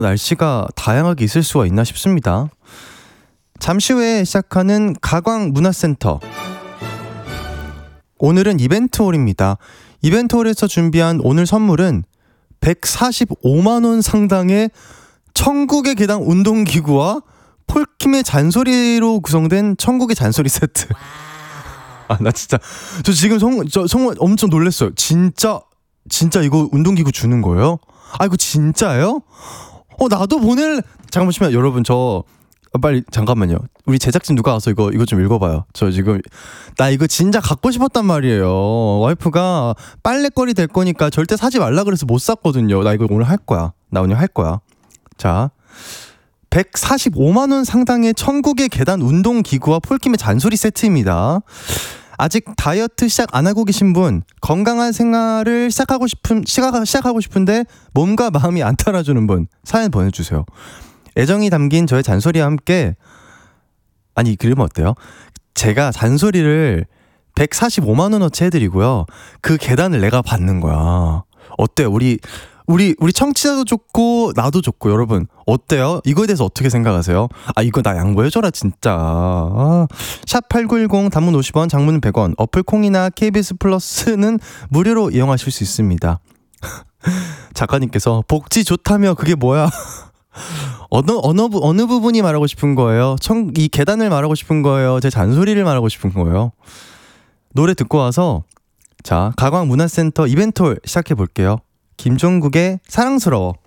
날씨가 다양하게 있을 수가 있나 싶습니다. 잠시 후에 시작하는 가광문화센터. 오늘은 이벤트홀입니다. 이벤트홀에서 준비한 오늘 선물은 145만원 상당의 천국의 계단 운동기구와 폴킴의 잔소리로 구성된 천국의 잔소리 세트. 나 진짜 저 지금 성원 엄청 놀랐어요. 진짜 이거 운동기구 주는 거예요? 이거 진짜예요? 나도 잠깐 보시면 여러분 빨리 잠깐만요. 우리 제작진 누가 와서 이거 좀 읽어봐요. 저 지금 나 이거 진짜 갖고 싶었단 말이에요. 와이프가 빨래거리 될 거니까 절대 사지 말라 그래서 못 샀거든요. 나 이거 오늘 할 거야. 자, 145만원 상당의 천국의 계단 운동기구와 폴킴의 잔소리 세트입니다. 아직 다이어트 시작 안 하고 계신 분, 건강한 생활을 시작하고 싶은데 몸과 마음이 안 따라주는 분, 사연 보내주세요. 애정이 담긴 저의 잔소리와 함께, 그러면 어때요? 제가 잔소리를 145만원어치 해드리고요. 그 계단을 내가 받는 거야. 어때요? 우리 청취자도 좋고 나도 좋고 여러분 어때요? 이거에 대해서 어떻게 생각하세요? 이거 나 양보해줘라 진짜. 샵8910 단문 50원 장문 100원 어플 콩이나 KBS 플러스는 무료로 이용하실 수 있습니다. 작가님께서 복지 좋다며 그게 뭐야? 어느 부분이 말하고 싶은 거예요? 이 계단을 말하고 싶은 거예요? 제 잔소리를 말하고 싶은 거예요? 노래 듣고 와서 자 가광문화센터 이벤트홀 시작해 볼게요. 김종국의 사랑스러워.